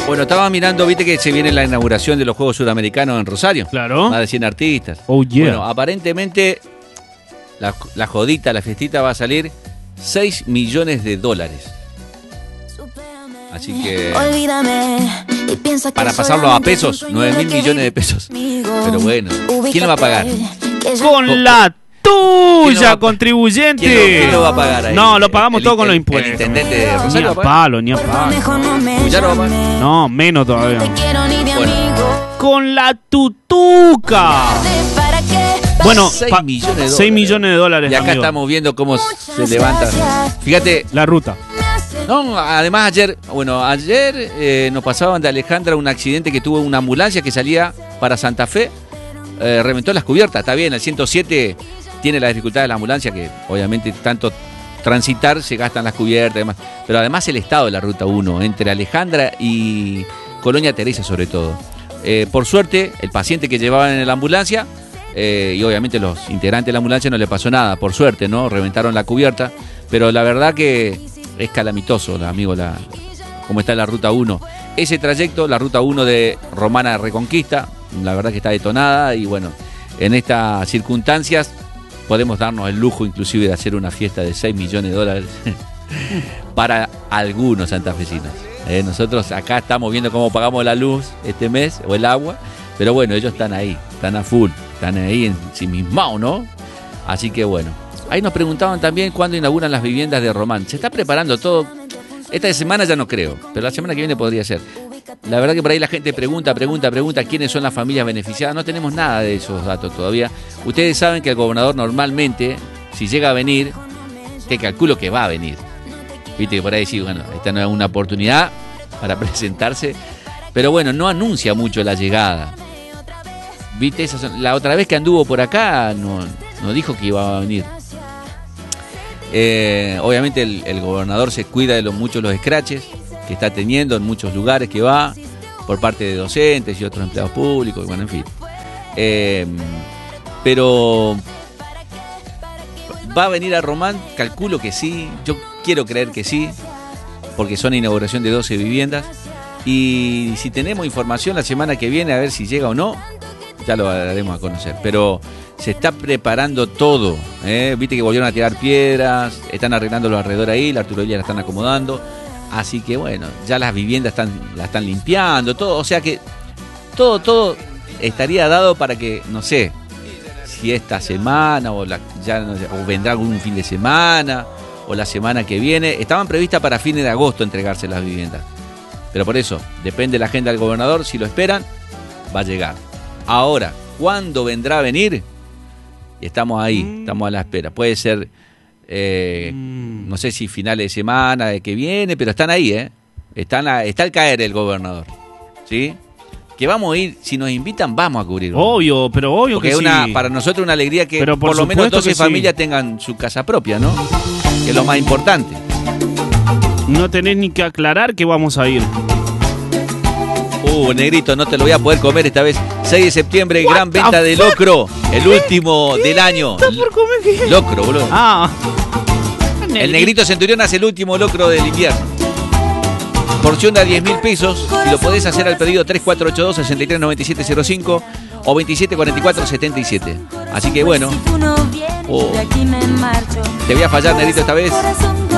Bueno, estaba mirando, viste que se viene la inauguración de los Juegos Sudamericanos en Rosario. Claro. Más de 100 artistas. Oh, yeah. Bueno, aparentemente la jodita, la fiestita va a salir $6 millones. Así que para pasarlo a pesos, 9.000 millones de pesos. Pero bueno, ¿quién lo va a pagar? Con la tuya, contribuyente. ¿Quién lo va a pagar ahí? No, lo pagamos todo con los impuestos. El intendente de Ni Rosario. a palo, ni a palo. ¿Ya lo va a pagar? No, menos todavía. Bueno, Con la tutuca. Bueno, 6 millones de 6 millones de dólares. Y acá amigo. estamos viendo cómo se levanta. Fíjate, La ruta. no, además ayer nos pasaban de Alejandra un accidente que tuvo una ambulancia que salía para Santa Fe, reventó las cubiertas. Está bien, el 107 tiene la dificultad de la ambulancia, que obviamente tanto transitar se gastan las cubiertas y demás. Pero además el estado de la ruta 1, entre Alejandra y Colonia Teresa sobre todo. Por suerte, el paciente que llevaban en la ambulancia, y obviamente los integrantes de la ambulancia no le pasó nada, por suerte, ¿no? Reventaron la cubierta, pero la verdad que es calamitoso, amigo, como está la ruta 1. Ese trayecto, la ruta 1 de Romana Reconquista, la verdad que está detonada y bueno, en estas circunstancias podemos darnos el lujo inclusive de hacer una fiesta de $6 millones para algunos santafesinos. Nosotros acá estamos viendo cómo pagamos la luz este mes o el agua, pero bueno, ellos están ahí, están a full, están ahí en sí mismos, ¿no? Así que bueno, ahí nos preguntaban también cuándo inauguran las viviendas de Román. Se está preparando todo. Esta semana ya no creo, pero la semana que viene podría ser. La verdad que por ahí la gente pregunta quiénes son las familias beneficiadas. No tenemos nada de esos datos todavía. Ustedes saben que el gobernador normalmente, si llega a venir, te calculo que va a venir. Viste que por ahí sí, bueno, esta no es una oportunidad para presentarse, pero bueno, no anuncia mucho la llegada. Viste, la otra vez que anduvo por acá no dijo que iba a venir. Obviamente el gobernador se cuida de muchos los escraches que está teniendo en muchos lugares que va por parte de docentes y otros empleados públicos, bueno, en fin. Pero ¿va a venir a Román? Calculo que sí, yo quiero creer que sí, porque son inauguración de 12 viviendas. Y si tenemos información la semana que viene, a ver si llega o no, ya lo daremos a conocer. Pero se está preparando todo, viste que volvieron a tirar piedras, están arreglando los alrededor ahí, la Arturo Illia la están acomodando. Así que bueno, ya las viviendas la están limpiando, todo, o sea que todo estaría dado para que, no sé, si esta semana o vendrá algún fin de semana o la semana que viene. Estaban previstas para fines de agosto entregarse las viviendas. Pero por eso, depende de la agenda del gobernador, si lo esperan, va a llegar. Ahora, ¿cuándo vendrá a venir? Estamos ahí, estamos a la espera. Puede ser, no sé si finales de semana, de que viene, pero están ahí, está al caer el gobernador, ¿sí? Que vamos a ir, si nos invitan, vamos a cubrir. Obvio, pero obvio. Porque que sí. Para nosotros una alegría que pero por lo menos 12 familias sí tengan su casa propia, ¿no? Que es lo más importante. No tenés ni que aclarar que vamos a ir. Negrito, no te lo voy a poder comer esta vez. 6 de septiembre, gran venta de locro. El último del año. ¿Está por comer qué? Locro, boludo. Ah. El Negrito Centurión hace el último locro del invierno. Porción de a 10.000 pesos. Y lo podés hacer al pedido 3482-639705 o 2744-77. Así que bueno. Te voy a fallar, Negrito, esta vez.